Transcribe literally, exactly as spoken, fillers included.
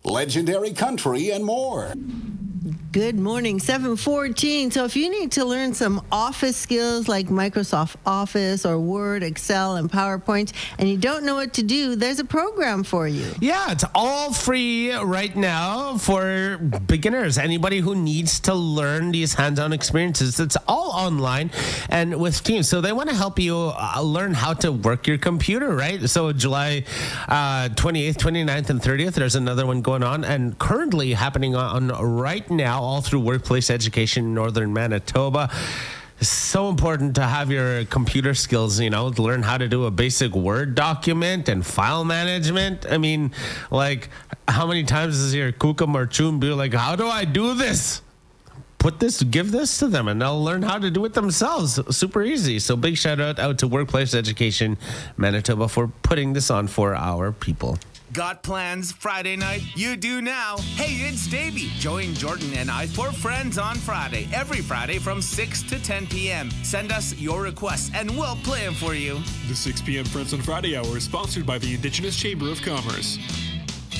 legendary country, and more. Good morning, seven fourteen. So if you need to learn some office skills like Microsoft Office or Word, Excel, and PowerPoint, and you don't know what to do, there's a program for you. Yeah, it's all free right now for beginners. Anybody who needs to learn these hands-on experiences, it's all online and with Teams. So they want to help you uh, learn how to work your computer, right? So July uh, twenty-eighth, twenty-ninth, and thirtieth, there's another one going on and currently happening on right now all through Workplace Education in Northern Manitoba. It's so important to have your computer skills, you know, to learn how to do a basic Word document and file management. I mean, like, how many times does your Kukum or Chum be like, how do I do this? Put this, give this to them, and they'll learn how to do it themselves. Super easy. So big shout out, out to Workplace Education Manitoba for putting this on for our people. Got plans Friday night? You do now. Hey, it's Davey. Join Jordan and I for Friends on Friday. Every Friday from six to ten p.m. Send us your requests and we'll play them for you. The six p.m. Friends on Friday hour is sponsored by the Indigenous Chamber of Commerce.